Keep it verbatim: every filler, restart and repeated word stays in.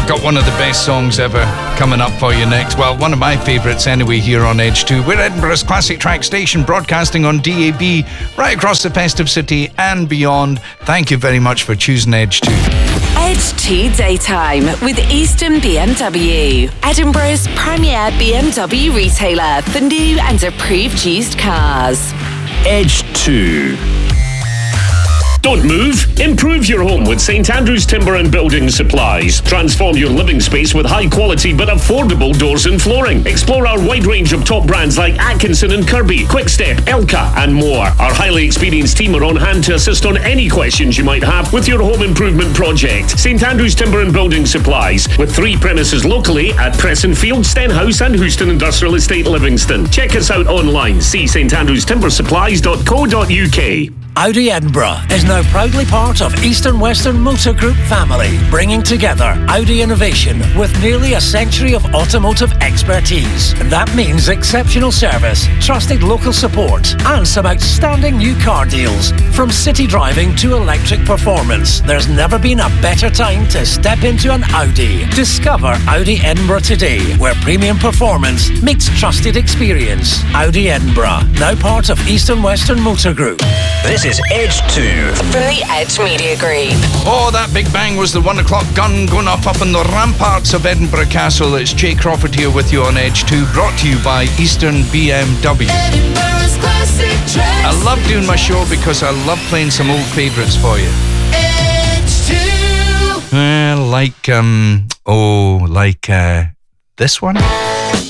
Got one of the best songs ever coming up for you next. Well, one of my favourites anyway here on Edge two. We're Edinburgh's classic track station, broadcasting on D A B right across the festive city and beyond. Thank you very much for choosing Edge two. Edge two Daytime with Eastern B M W, Edinburgh's premier B M W retailer for new and approved used cars. Edge two. Don't move. Improve your home with St Andrews Timber and Building Supplies. Transform your living space with high quality but affordable doors and flooring. Explore our wide range of top brands like Atkinson and Kirby, Quickstep, Elka and more. Our highly experienced team are on hand to assist on any questions you might have with your home improvement project. St Andrews Timber and Building Supplies, with three premises locally at Prestonfield, Stenhouse and Houston Industrial Estate, Livingston. Check us out online. See st andrews timber supplies dot co dot u k. Audi Edinburgh is now proudly part of Eastern Western Motor Group family, bringing together Audi innovation with nearly a century of automotive expertise. That means exceptional service, trusted local support, and some outstanding new car deals. From city driving to electric performance, there's never been a better time to step into an Audi. Discover Audi Edinburgh today, where premium performance meets trusted experience. Audi Edinburgh, now part of Eastern Western Motor Group. This is Edge two. From the Edge Media Group. Oh, that big bang was the one o'clock gun going off up on the ramparts of Edinburgh Castle. It's Jay Crawford here with you on Edge two, brought to you by Eastern B M W. Edinburgh's classic tracks. I love doing my show because I love playing some old favourites for you. Edge two. Uh, like, um, oh, like uh, this one.